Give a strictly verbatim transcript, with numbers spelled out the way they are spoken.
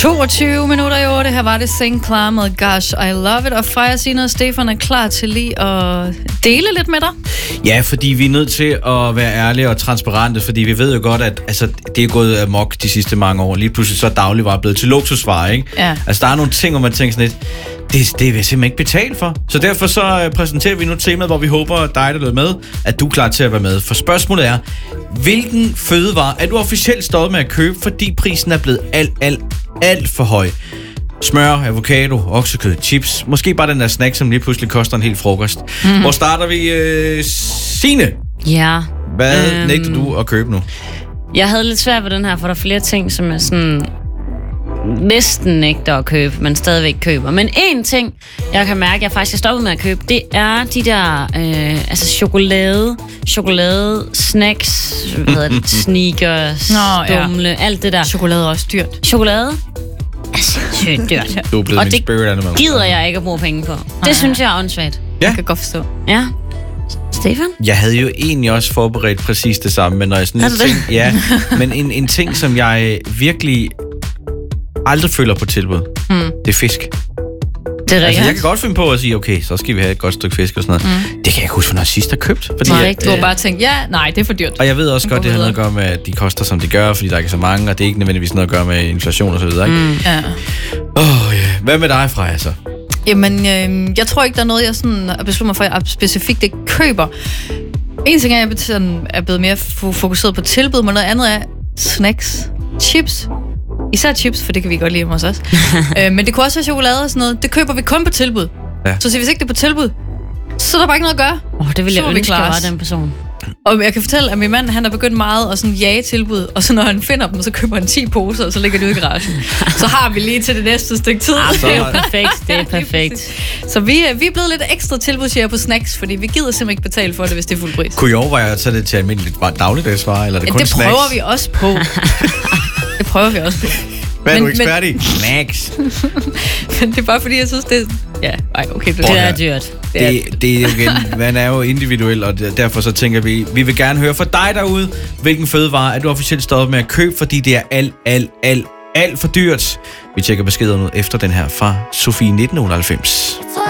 toogtyve minutter i otte. Her var det Sinclair med Gosh, I Love It. Og Freja siger noget, Stefan er klar til lige at dele lidt med dig. Ja, fordi vi er nødt til at være ærlige og transparente, fordi vi ved jo godt, at altså, det er gået amok de sidste mange år. Lige pludselig så er dagligvarer blevet til luksusvarer, ikke? Ja. Altså, der er nogle ting, hvor man tænker sådan lidt, det, det vil jeg simpelthen ikke betale for. Så derfor så uh, præsenterer vi nu temaet, hvor vi håber, at dig, der lytter med, at du er klar til at være med. For spørgsmålet er, hvilken fødevare er du officielt stoppet med at købe, fordi prisen er blevet alt, alt, alt for høj? Smør, avocado, oksekød, chips. Måske bare den der snack, som lige pludselig koster en hel frokost. Mm. Hvor starter vi? Øh, Signe? Ja. Hvad øhm, nægter du at købe nu? Jeg havde lidt svært ved den her, for der er flere ting, som er sådan næsten nægter at købe, men stadigvæk køber. Men en ting, jeg kan mærke, jeg faktisk er stoppet med at købe, det er de der øh, altså chokolade, chokolade, snacks, hvad hedder det, sneakers, Nå, dumle, ja. alt det der. Chokolade er også dyrt. Chokolade er sindssygt dyrt. Du er blevet Og min det spirit animal. gider jeg ikke at bruge penge på. Det Nej. synes jeg er åndssvagt. Ja. Jeg kan godt forstå. Ja. Stefan? Jeg havde jo egentlig også forberedt præcis det samme, men når jeg sådan en ting, ja, men en, en ting, som jeg virkelig aldrig føler på tilbud, hmm. det er fisk. Det er Altså, rigtigt. jeg kan godt finde på at sige, okay, så skal vi have et godt stykke fisk og sådan noget. Mm. Det kan jeg ikke huske, hvornår jeg sidst har købt. Fordi Nej, jeg, du har bare tænkt, ja, nej, det er for dyrt. og jeg ved også godt, det har noget at gøre med, at de koster, som de gør, fordi der ikke er så mange, og det er ikke nødvendigvis noget at gøre med inflation og så videre, ikke? Mm. Ja. Åh, oh, yeah. Hvad med dig, Freja, så? Jamen, øh, jeg tror ikke, der er noget, jeg sådan beslutter mig for, at jeg specifikt ikke køber. En ting er, at jeg sådan er blevet mere fokuseret på tilbud, men noget andet er snacks, chips. Især chips, for det kan vi godt lide hos os. øh, men det kunne også være chokolade og sådan noget. Det køber vi kun på tilbud. Ja. Så hvis ikke det er på tilbud, så er der bare ikke noget at gøre. Åh, oh, det ville Så jeg må vi ønske, jeg klare var os. den person. Og jeg kan fortælle, at min mand, han har begyndt meget at sådan jage tilbud, og så når han finder dem, så køber han ti poser, og så ligger de ude i garagen. Så har vi lige til det næste stykke tid. Ah, det er jo perfekt, det er perfekt. Så vi, vi er blevet lidt ekstra tilbudsjære på snacks, fordi vi gider simpelthen ikke betale for det, hvis det er fuld pris. Kunne I overveje at tage det til almindeligt dagligdagsvarer, eller er det Ja, kun det snacks? prøver vi også på. Det prøver vi også på. Hvad er men, du ekspert i? Snacks. Men det er bare fordi, jeg synes, det er... Ja, ej, okay. Det, Det er dyrt. Det, det er jo igen, man er jo individuel, og derfor så tænker vi, vi vil gerne høre fra dig derude, hvilken fødevare er du officielt stoppet med at købe, fordi det er alt, alt, alt, alt for dyrt. Vi tjekker beskeder nu efter den her fra Sofie nitten halvfems.